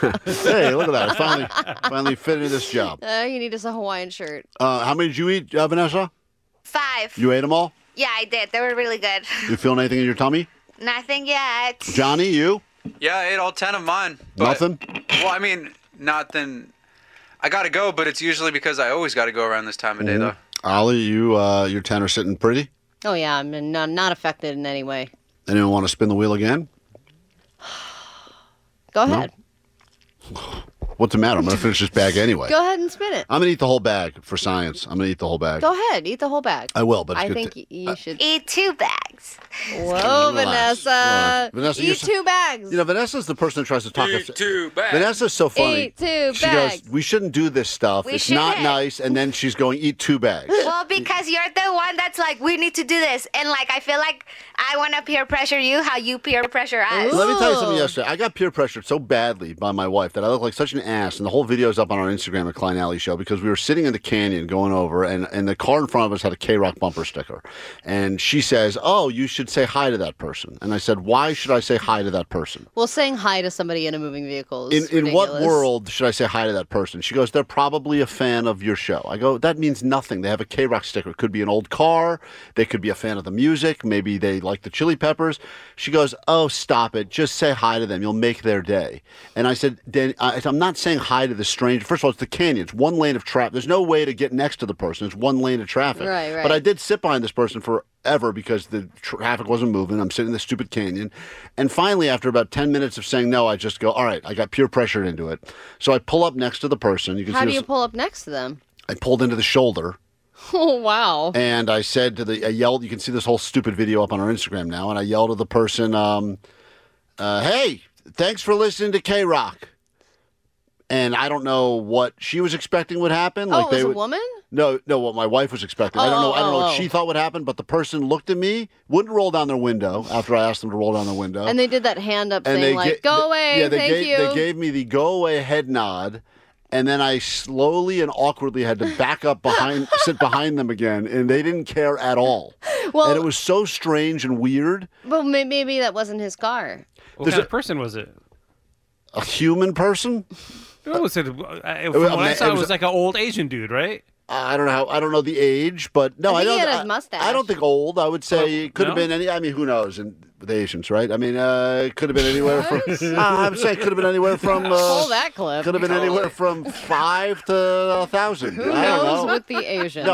Hey, look at that. I finally fit into this job. You need us a Hawaiian shirt. How many did you eat, Vanessa? 5. You ate them all? Yeah, I did. They were really good. You feeling anything in your tummy? Nothing yet. Johnny, you? Yeah, I ate all 10 of mine. But, Nothing? Well, I mean, nothing. I got to go, but it's usually because I always got to go around this time of day, though. Ollie, your 10 are sitting pretty? Oh, yeah, I'm not affected in any way. Anyone want to spin the wheel again? Go ahead. What's the matter? I'm going to finish this bag anyway. Go ahead and spin it. I'm going to eat the whole bag for science. I'm going to eat the whole bag. Go ahead. Eat the whole bag. I will, but it's I good think you should. Eat 2 bags. Whoa, Relax. Vanessa. Vanessa, Eat 2 bags. You know, Vanessa's the person that tries to talk us. Eat 2 bags. Vanessa's so funny. Eat 2 She bags. goes, we shouldn't do this stuff. We It's not shouldn't. nice. And then she's going, eat 2 bags. Well, because you're the one that's like, we need to do this. And, like, I feel like I want to peer pressure you how you peer pressure us. Let me tell you something Ooh. yesterday. I got peer pressured so badly by my wife that I look like such an ass. And the whole video is up on our Instagram at Klein Alley Show because we were sitting in the canyon going over, and the car in front of us had a K-Rock bumper sticker. And she says, oh, you should say hi to that person. And I said, why should I say hi to that person? Well, saying hi to somebody in a moving vehicle is In what ridiculous. world should I say hi to that person? She goes, they're probably a fan of your show. I go, that means nothing. They have a K-Rock sticker. It could be an old car. They could be a fan of the music. Maybe they like the Chili Peppers. She goes, oh, stop it. Just say hi to them. You'll make their day. And I said, I'm not saying hi to the stranger. First of all, it's the canyon. It's one lane of traffic. There's no way to get next to the person. It's one lane of traffic. Right. But I did sit behind this person forever because the traffic wasn't moving. I'm sitting in this stupid canyon. And finally, after about 10 minutes of saying no, I just go, all right, I got peer pressured into it. So I pull up next to the person. You can How see do you this- pull up next to them? I pulled into the shoulder. Oh, wow. And I said I yelled, you can see this whole stupid video up on our Instagram now, and I yelled at the person, hey, thanks for listening to K-Rock. And I don't know what she was expecting would happen. Oh, it was a woman? No, what my wife was expecting. I don't know what she thought would happen, but the person looked at me, wouldn't roll down their window after I asked them to roll down their window. And they did that hand up And thing like, go away, thank you. They gave me the go away head nod. And then I slowly and awkwardly had to back up sit behind them again, and they didn't care at all. Well- and it was so strange and weird. Well, maybe that wasn't his car. What kind of person was it? A human person? From what I saw, it was like an old Asian dude, right? I don't know. I don't know the age, but no, I think don't. he had his mustache. I don't think old. I would say it could have no? been any. I mean, who knows? And with Asians, right? I mean, it could have been anywhere from. I would say it could have been anywhere from. Pull that clip. Could have been anywhere from 5 to 1,000. Who I don't knows know. with the Asians?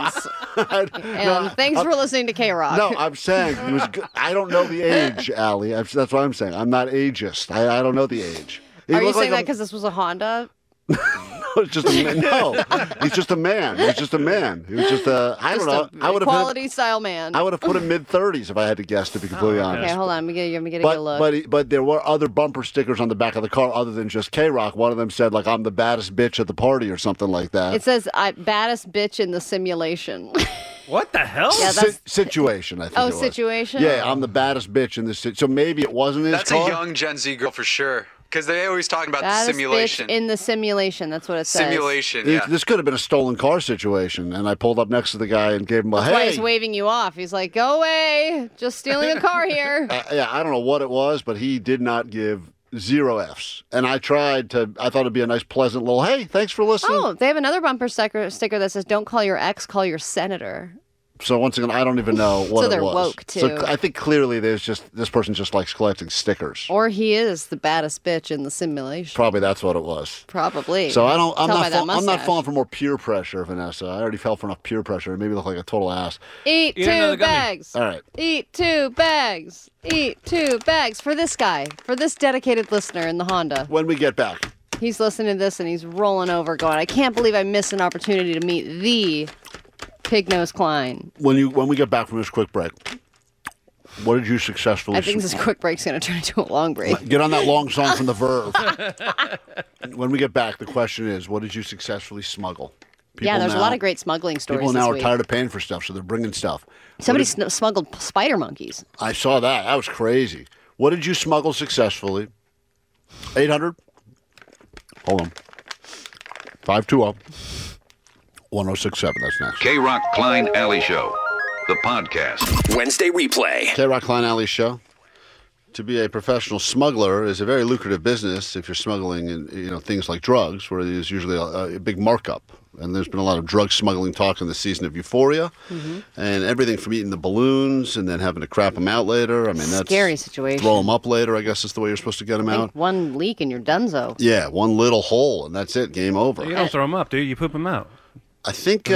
No, Thanks for listening to K-Rock. No, I'm saying he was. I don't know the age, Allie. That's what I'm saying. I'm not ageist. I don't know the age. He Are you looked saying like that because this was a Honda? it's just a man. No, he's just a man. He's just a man. He was just a. I don't know. I would have quality style man. I would have put him mid-30s if I had to guess. To be completely honest. Okay, hold on. I'm getting a good look. But there were other bumper stickers on the back of the car other than just K-Rock. One of them said like I'm the baddest bitch at the party or something like that. It says baddest bitch in the simulation. What the hell? Yeah, that's- situation. I think. Oh, it was. situation? Yeah, I'm the baddest bitch in this. So maybe it wasn't his That's car. a young Gen Z girl for sure. Because they always talking about the Baddest simulation. bitch in the simulation. That's what it says. Simulation, yeah. This could have been a stolen car situation, and I pulled up next to the guy and gave him a That's why hey. he's waving you off. He's like, go away. Just stealing a car here. Yeah, I don't know what it was, but he did not give 0 Fs. And I thought it'd be a nice, pleasant little, hey, thanks for listening. Oh, they have another bumper sticker that says, don't call your ex, call your senator. So once again, I don't even know what So it they're was. woke, too. So I think clearly this person just likes collecting stickers. Or he is the baddest bitch in the simulation. Probably that's what it was. Probably. So I'm Tell by that I'm not mustache. falling for more peer pressure, Vanessa. I already fell for enough peer pressure. It made me look like a total ass. Eat Eat another 2 gummy. bags. All right. Eat 2 bags. Eat 2 bags for this guy, for this dedicated listener in the Honda. When we get back. He's listening to this and he's rolling over going, I can't believe I missed an opportunity to meet the Pig Nose Klein. When we get back from this quick break, what did you successfully... I think this quick break's going to turn into a long break. Get on that long song from The Verve. When we get back, the question is, what did you successfully smuggle? Yeah, there's a now- lot of great smuggling stories People this now are week. tired of paying for stuff, so they're bringing stuff. Somebody smuggled spider monkeys. I saw that. That was crazy. What did you smuggle successfully? 800? Hold on. 520-1067. That's next. K-Rock Klein Alley Show, the podcast. Wednesday replay. K-Rock Klein Alley Show. to be a professional smuggler is a very lucrative business if you're smuggling things like drugs, where there's usually a big markup. And there's been a lot of drug smuggling talk in the season of Euphoria, and everything from eating the balloons and then having to crap them out later. I mean, that's scary situation. Throw them up later, I guess is the way you're supposed to get them out. One leak and you're donezo. Yeah, one little hole and that's it. Game over. You don't throw them up, dude. You poop them out. I think.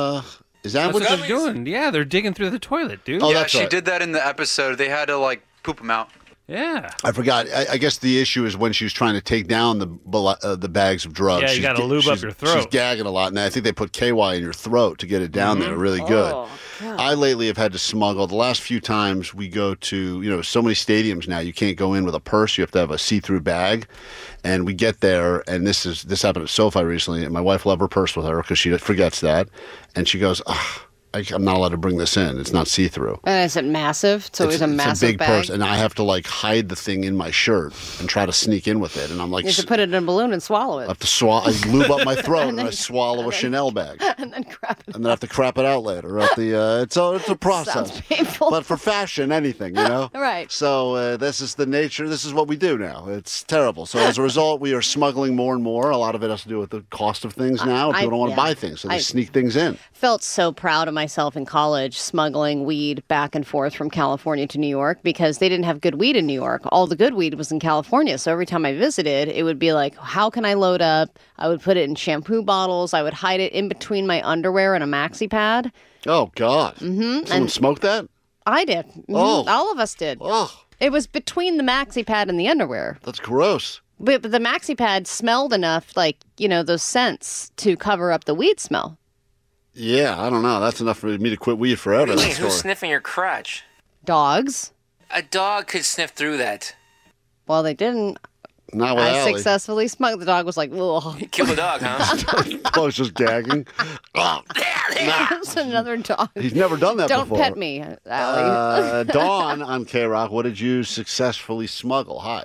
Is that That's what they're doing? Yeah, they're digging through the toilet, dude. Oh, Yeah, that's she right. did that in the episode. They had to like poop them out. Yeah. I forgot. I guess the issue is when she was trying to take down the bags of drugs. Yeah, you gotta lube up your throat. She's gagging a lot, and I think they put KY in your throat to get it down there really good. Oh, God. I lately have had to smuggle. The last few times we go to, so many stadiums now, you can't go in with a purse. You have to have a see-through bag. And we get there, and this happened at SoFi recently, and my wife will have her purse with her because she forgets that. And she goes, I'm not allowed to bring this in. It's not see-through. And is it massive? So it's a massive it's a big bag? purse, and I have to hide the thing in my shirt and try to sneak in with it. And I'm like, You have to put it in a balloon and swallow it. I have to I lube up my throat and, then- I swallow a Chanel bag, and then crap it. and then I have to crap it out later. It's a process. Sounds painful. But for fashion, anything, Right. So this is the nature. This is what we do now. It's terrible. So as a result, we are smuggling more and more. A lot of it has to do with the cost of things now. People don't want to buy things, so they sneak things in. Felt so proud of myself in college smuggling weed back and forth from California to New York because they didn't have good weed in New York. All the good weed was in California. So every time I visited, it would be like, how can I load up? I would put it in shampoo bottles. I would hide it in between my underwear and a maxi pad. Oh God! Mm-hmm. Someone smoked that? I did. Mhm. Oh. All of us did. Oh, It was between the maxi pad and the underwear. that's gross. But the maxi pad smelled enough, those scents to cover up the weed smell. Yeah, I don't know. That's enough for me to quit weed forever. What do you That mean, who's story. sniffing your crotch? Dogs. A dog could sniff through that. Well, they didn't. Not with I Allie. successfully smoked. The dog was like, ugh. Kill the dog, huh? I was just gagging. Oh, It's another dog. he's never done that Don't before. pet me, Allie. Dawn on K-Rock, what did you successfully smuggle? Hi.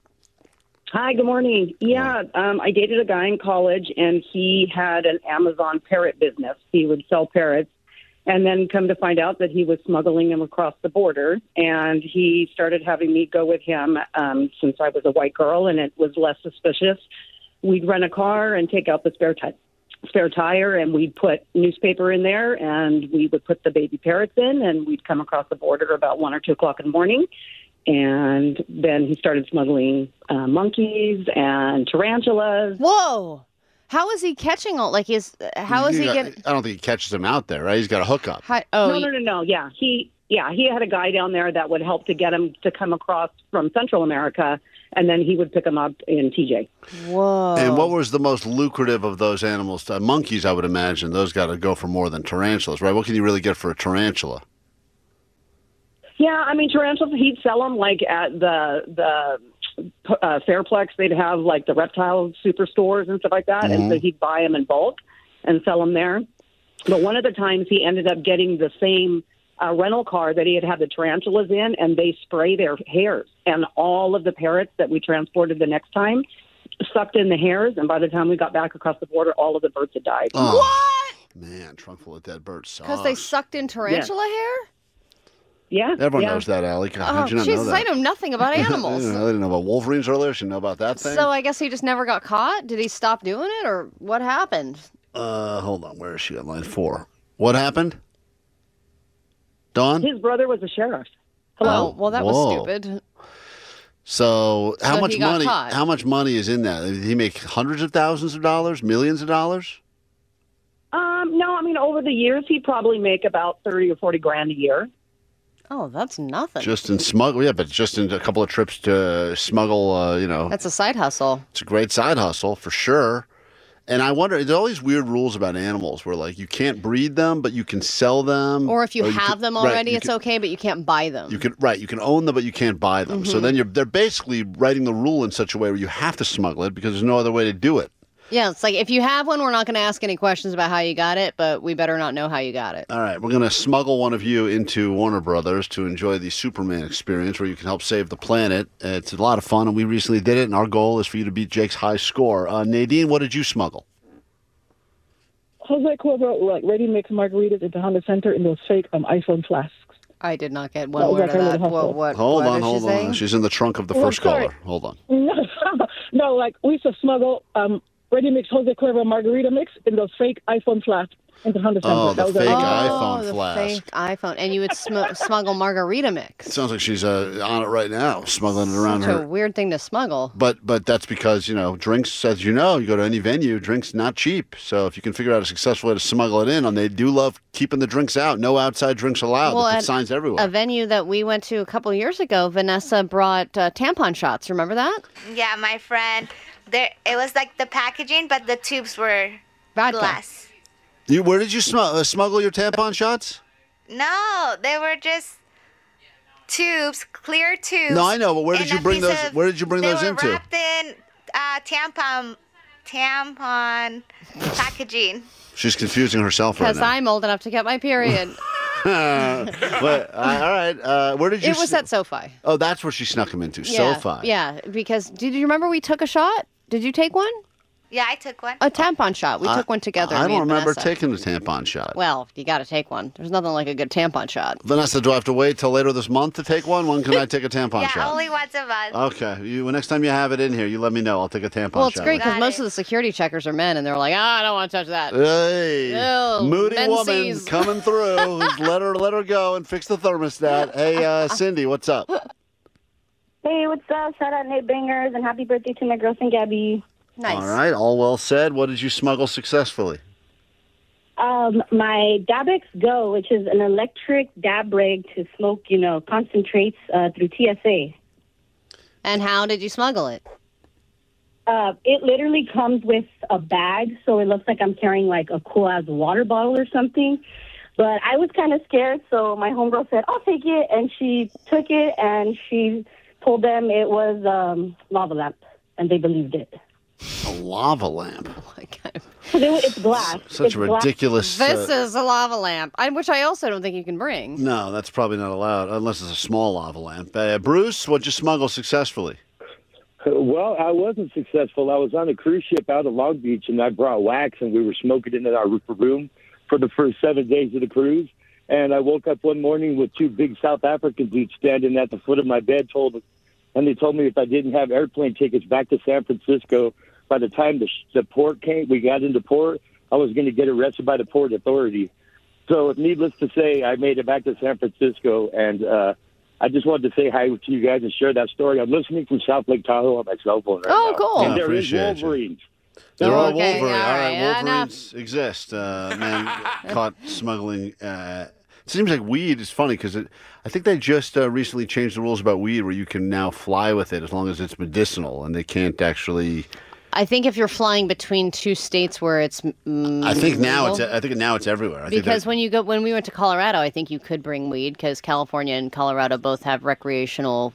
Hi, good morning. Yeah, I dated a guy in college, and he had an Amazon parrot business. He would sell parrots, and then come to find out that he was smuggling them across the border. And he started having me go with him since I was a white girl, and it was less suspicious. We'd rent a car and take out the spare tire, and we'd put newspaper in there, and we would put the baby parrots in, and we'd come across the border about 1 or 2 o'clock in the morning. And then he started smuggling monkeys and tarantulas. Whoa. How is he catching all? How is he getting? I don't think he catches him out there, right? He's got a hookup. No. Yeah, he had a guy down there that would help to get him to come across from Central America, and then he would pick him up in TJ. Whoa. And what was the most lucrative of those animals? Monkeys, I would imagine. Those got to go for more than tarantulas, right? What can you really get for a tarantula? Yeah, I mean, tarantulas, he'd sell them at the Fairplex. They'd have the reptile superstores and stuff like that. And so he'd buy them in bulk and sell them there. But one of the times he ended up getting the same rental car that he had the tarantulas in, and they spray their hairs. And all of the parrots that we transported the next time sucked in the hairs. And by the time we got back across the border, all of the birds had died. Oh, What? Man, trunk full of dead birds. Because they sucked in tarantula hair? Yeah. Everyone knows that, Allie. God, Oh, how'd you not know Jesus, that? I know nothing about animals. I didn't know about wolverines earlier. Should know about that thing. So I guess he just never got caught? Did he stop doing it, or what happened? Hold on. Where is she on line 4? What happened? Dawn? His brother was a sheriff. Oh, well, that was Whoa. stupid. So how So much he got money? caught. How much money is in that? Did he make hundreds of thousands of dollars, millions of dollars? No, I mean, over the years, he'd probably make about 30 or 40 grand a year. Oh, that's nothing. Just in smuggle, yeah, but just in a couple of trips to smuggle, That's a side hustle. it's a great side hustle for sure. And I wonder, there's all these weird rules about animals where, you can't breed them, but you can sell them. Or if you can- have them right, already, you it's can- okay, but you can't buy them. You can own them, but you can't buy them. Mm-hmm. So then they're basically writing the rule in such a way where you have to smuggle it because there's no other way to do it. Yeah, it's like if you have one, we're not going to ask any questions about how you got it, but we better not know how you got it. All right, we're going to smuggle one of you into Warner Brothers to enjoy the Superman experience where you can help save the planet. It's a lot of fun, and we recently did it, and our goal is for you to beat Jake's high score. Nadine, what did you smuggle? Jose Cuervo ready mix margaritas at the Honda Center in those fake iPhone flasks. I did not get one word of that. Hold what on. is she saying? She's in the trunk of the first caller. Hold on. No, like we used to smuggle ready mix Jose Cuervo margarita mix in those fake iPhone flasks into 100 cents. Oh, the fake iPhone the flask. fake iPhone. And you would smuggle margarita mix. Sounds like she's on it right now, smuggling it around Such her. a weird thing to smuggle. But that's because, drinks, as you know, you go to any venue, drinks not cheap. So if you can figure out a successful way to smuggle it in, and they do love keeping the drinks out. No outside drinks allowed. They put signs everywhere. A venue that we went to a couple of years ago, Vanessa brought tampon shots. Remember that? Yeah, my friend. It was like the packaging, but the tubes were glass. Where did you smuggle your tampon shots? No, they were just tubes, clear tubes. No, I know, but where did you bring those? Where did you bring those They were into? wrapped in tampon packaging. She's confusing herself right Because now. I'm old enough to get my period. But, all right. Where did you? It was at SoFi. Oh, that's where she snuck him into. Yeah, SoFi. Yeah, because did you remember we took a shot? Did you take one? Yeah, I took one. A tampon shot. We took one together. I me don't and remember Vanessa. taking the tampon shot. Well, you got to take one. There's nothing like a good tampon shot. Vanessa, do I have to wait till later this month to take one? When can I take a tampon Yeah, shot? only once a month. Okay. Next time you have it in here, you let me know. I'll take a tampon shot. Well, it's great because Got most it. of the security checkers are men, and they're like, I don't want to touch that. Hey, Ew, moody woman menses. coming through. let her go and fix the thermostat. Hey, Cindy, what's up? Hey, what's up? Shout out Nate Bangers and happy birthday to my girlfriend Gabby. Nice. All right, all well said. What did you smuggle successfully? My Dabex Go, which is an electric dab rig to smoke, concentrates through TSA. And how did you smuggle it? It literally comes with a bag, so it looks like I'm carrying like a cool-ass water bottle or something. But I was kind of scared, so my homegirl said, I'll take it. And she took it, and she told them it was lava lamp, and they believed it. A lava lamp. Oh my God. It's glass. Such It's a glass. ridiculous. This is a lava lamp, which I also don't think you can bring. No, that's probably not allowed unless it's a small lava lamp. Bruce, what'd you smuggle successfully? Well, I wasn't successful. I was on a cruise ship out of Long Beach, and I brought wax, and we were smoking it in our room for the first 7 days of the cruise. And I woke up one morning with two big South African dudes standing at the foot of my bed, and they told me if I didn't have airplane tickets back to San Francisco, by the time the port came, we got into port, I was going to get arrested by the port authority. So needless to say, I made it back to San Francisco, and I just wanted to say hi to you guys and share that story. I'm listening from South Lake Tahoe on my cell phone right now. Cool. And there is Appreciate you. Wolverines. They're all Okay, Wolverine. all All right, right, enough. Wolverines exist. Man caught smuggling. It seems like weed is funny because I think they just recently changed the rules about weed where you can now fly with it as long as it's medicinal, and they can't actually. I think if you're flying between two states where it's I think now legal. it's everywhere. Because when we went to Colorado, I think you could bring weed because California and Colorado both have recreational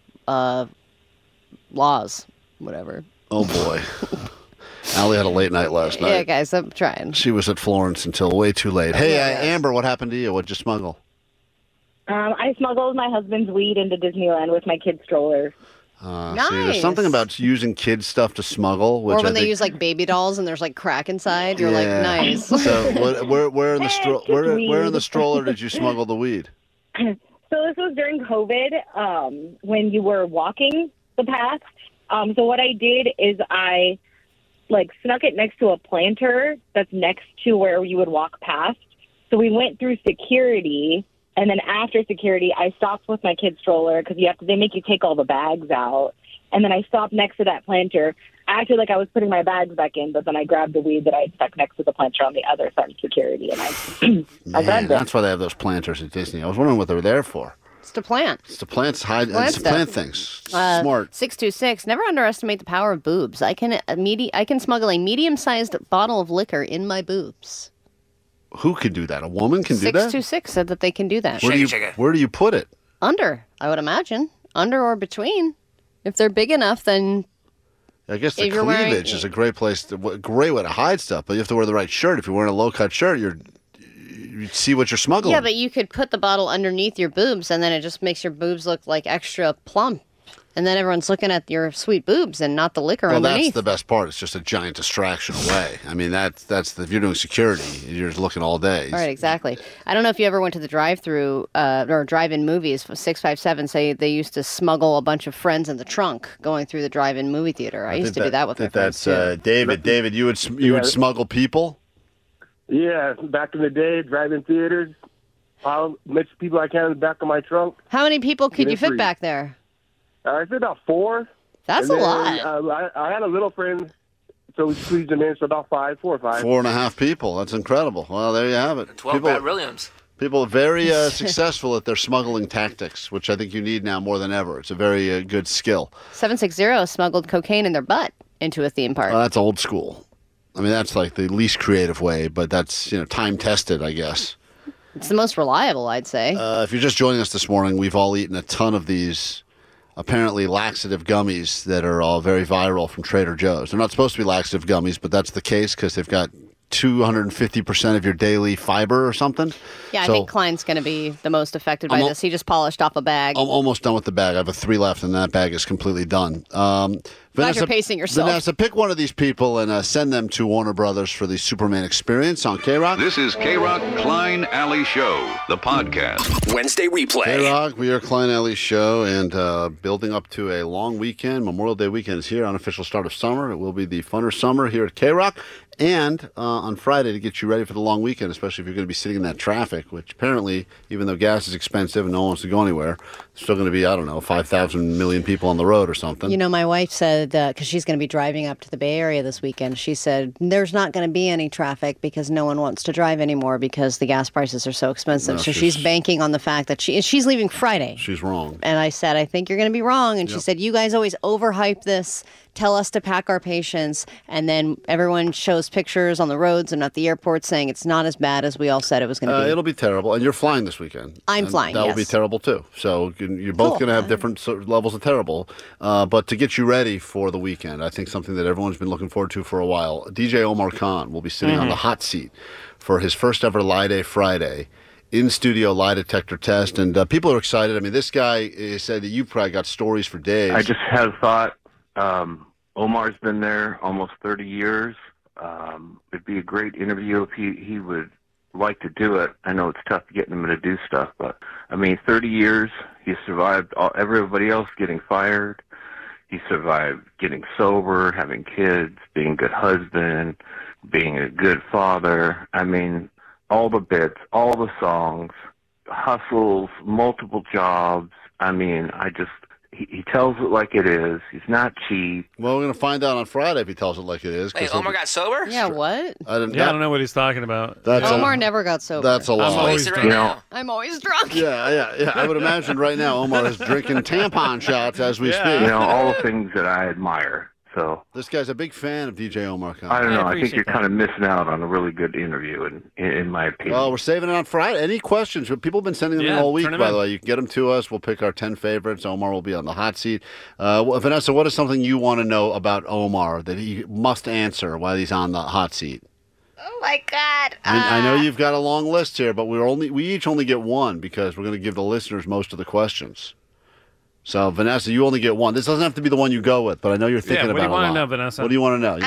laws, whatever. Oh boy, Allie had a late night last night. Yeah, guys, I'm trying. She was at Florence until way too late. Hey, Amber, what happened to you? What'd you smuggle? I smuggled my husband's weed into Disneyland with my kid's stroller. See, there's something about using kids' stuff to smuggle. Which Or when I they think, use like baby dolls and there's like crack inside, you're like, nice. So where in the where in the stroller did you smuggle the weed? So this was during COVID, when you were walking the path. So what I did is I snuck it next to a planter that's next to where you would walk past. So we went through security, and then after security, I stopped with my kid's stroller because they make you take all the bags out. And then I stopped next to that planter. I acted like I was putting my bags back in, but then I grabbed the weed that I had stuck next to the planter on the other side of security, and I grabbed it. That's why they have those planters at Disney. I was wondering what they were there for. It's to plant. It's to plant Plant stuff. things. Smart. 626. Never underestimate the power of boobs. I can smuggle a medium-sized bottle of liquor in my boobs. Who could do that? A woman can do that? 626 said that they can do that. Where do you put it? Under, I would imagine. Under or between. If they're big enough, then I guess the if you're wearing- cleavage is a great great way to hide stuff, but you have to wear the right shirt. If you're wearing a low-cut shirt, you see what you're smuggling. yeah, but you could put the bottle underneath your boobs, and then it just makes your boobs look like extra plump. And then everyone's looking at your sweet boobs and not the liquor Well, underneath. that's the best part. It's just a giant distraction away. I mean, if you're doing security, you're just looking all day. Right, exactly. I don't know if you ever went to the drive-through or drive-in movies. 657 say they used to smuggle a bunch of friends in the trunk going through the drive-in movie theater. I used to do that with my friends too. David. David, you would smuggle people? Yeah, back in the day, drive-in theaters. I'll mix people I can in the back of my trunk. How many people could you fit free. back there? I fit about 4. That's And a then, lot. I had a little friend, so we squeezed them in, so about 4 or 5. 4.5 people. That's incredible. Well, there you have it. 12 Brad Williams. People are very successful at their smuggling tactics, which I think you need now more than ever. It's a very good skill. 760 smuggled cocaine in their butt into a theme park. Well, that's old school. I mean, that's like the least creative way, but that's time tested, I guess. It's the most reliable, I'd say. If you're just joining us this morning, we've all eaten a ton of these apparently laxative gummies that are all very viral from Trader Joe's. They're not supposed to be laxative gummies, but that's the case because they've got 250% of your daily fiber or something. Yeah, So I think Klein's going to be the most affected by this. He just polished off a bag. I'm almost done with the bag. I have a 3 left, and that bag is completely done. Glad you're pacing yourself. Vanessa, pick one of these people and send them to Warner Brothers for the Superman Experience on K-Rock. This is K-Rock Klein Alley Show, the podcast. Wednesday replay. K-Rock, we are Klein Alley Show, and building up to a long weekend. Memorial Day weekend is here, unofficial start of summer. It will be the funner summer here at K-Rock. And on Friday to get you ready for the long weekend, especially if you're going to be sitting in that traffic, which apparently, even though gas is expensive and no one wants to go anywhere, there's still going to be, 5,000 million people on the road or something. You know, my wife said, because she's going to be driving up to the Bay Area this weekend, she said, there's not going to be any traffic because no one wants to drive anymore because the gas prices are so expensive. No, so she's banking on the fact that she's leaving Friday. She's wrong. And I said, I think you're going to be wrong. And she said, you guys always overhype this, tell us to pack our patience, and then everyone shows pictures on the roads and at the airport saying it's not as bad as we all said it was going to be. It'll be terrible. And you're flying this weekend. I'm And flying, That will yes. be terrible, too. So you're both going to have different levels of terrible. But to get you ready for the weekend, I think something that everyone's been looking forward to for a while, DJ Omar Khan will be sitting on the hot seat for his first ever Lie Day Friday. In-studio lie detector test, and people are excited. I mean, this guy said that you probably got stories for days. I just had a thought. Omar's been there almost 30 years. It'd be a great interview if he would like to do it. I know it's tough to get him to do stuff, but, 30 years, he survived everybody else getting fired. He survived getting sober, having kids, being a good husband, being a good father. All the bits, all the songs, hustles, multiple jobs. He tells it like it is. He's not cheap. Well, we're going to find out on Friday if he tells it like it is. Wait, Omar got sober? Yeah, what? I don't know what he's talking about. Omar never got sober. That's a lie. I'm always drunk. I'm always drunk. Yeah. I would imagine right now Omar is drinking tampon shots as we speak. All the things that I admire. So this guy's a big fan of DJ Omar Khan. I don't know. I think you're kind of missing out on a really good interview, in my opinion. Well, we're saving it on Friday. Any questions? People have been sending them in all week, by the way. You can get them to us. We'll pick our 10 favorites. Omar will be on the hot seat. Vanessa, what is something you want to know about Omar that he must answer while he's on the hot seat? Oh my God! I know you've got a long list here, but we each only get one because we're going to give the listeners most of the questions. So, Vanessa, you only get one. This doesn't have to be the one you go with, but I know you're thinking about it a lot. What do you want to know, Vanessa? What do you want to know?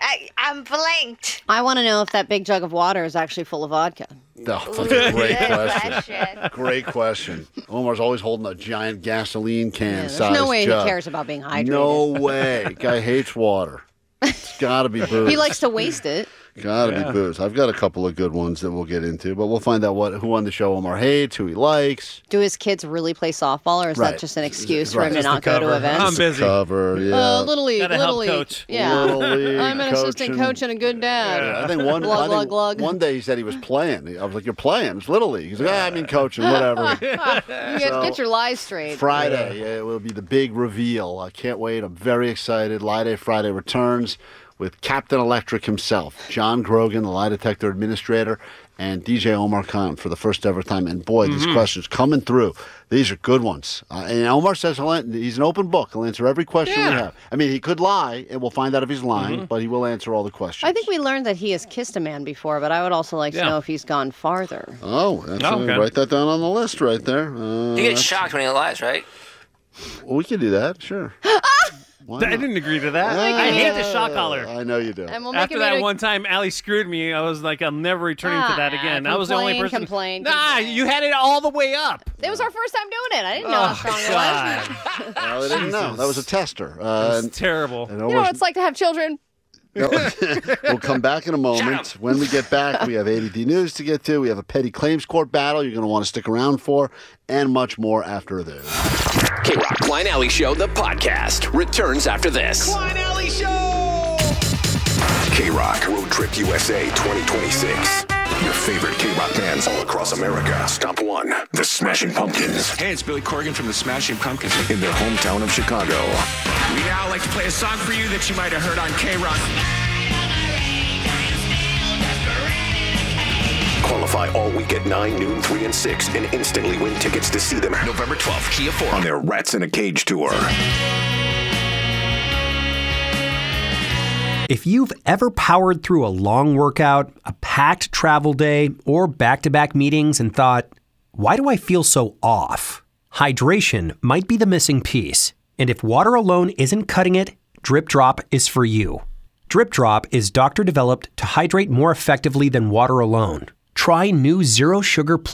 I'm blanked. I want to know if that big jug of water is actually full of vodka. Oh, that's a great question. Great question. Omar's always holding a giant gasoline can There's size no way jug. he cares about being hydrated. No way. Guy hates water. It's got to be booze. He likes to waste it. Got to be booze. I've got a couple of good ones that we'll get into, but we'll find out who on the show Omar hates, who he likes. Do his kids really play softball, or is that just an excuse for him to not go to events? I'm busy. Cover, yeah. Little League, Little League. Coach. Yeah. Little League, I'm an assistant coach and a good dad. Yeah, I think one day he said he was playing. I was like, "You're playing? It's Little League." He's like, "I mean coaching, whatever." Get your lies straight. Friday, it will be the big reveal. I can't wait. I'm very excited. Lie Day Friday returns with Captain Electric himself, John Grogan, the lie detector administrator, and DJ Omar Khan for the first ever time. And boy, these questions coming through. These are good ones. And Omar says he's an open book. He'll answer every question we have. I mean, he could lie, and we'll find out if he's lying, but he will answer all the questions. I think we learned that he has kissed a man before, but I would also like to know if he's gone farther. Oh, write that down on the list right there. You get shocked when he lies, right? We can do that, sure. I didn't agree to that. I hate the shock collar. I know you do. And we'll After that one time Allie screwed me, I was like, I'm never returning to that again. I was the only person. Complain. You had it all the way up. It was our first time doing it. I didn't know how strong it was. Well, I didn't know. That was a tester. It's terrible. You know what it's like to have children? We'll come back in a moment. When we get back, we have ADD news to get to. We have a petty claims court battle you're going to want to stick around for, and much more after this. K-Rock Klein Alley Show, the podcast, returns after this. Klein Alley Show! K-Rock Road Trip USA 2026. Your favorite K-Rock bands all across America. Stop one, the Smashing Pumpkins. Hey, it's Billy Corgan from the Smashing Pumpkins. In their hometown of Chicago. We now like to play a song for you that you might have heard on K-Rock. Qualify all week at 9, noon, 3, and 6, and instantly win tickets to see them November 12th, Kia 4. on their Rats in a Cage tour. If you've ever powered through a long workout, a packed travel day, or back-to-back meetings and thought, why do I feel so off? Hydration might be the missing piece. And if water alone isn't cutting it, Drip Drop is for you. Drip Drop is doctor-developed to hydrate more effectively than water alone. Try new Zero Sugar Plus